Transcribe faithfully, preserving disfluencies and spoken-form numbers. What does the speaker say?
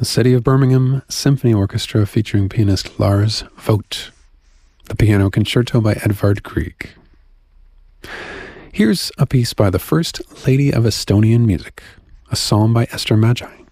City of Birmingham Symphony Orchestra featuring pianist Lars Vogt. The Piano Concerto by Edvard Grieg. Here's a piece by the First Lady of Estonian Music, a psalm by Esther Magi.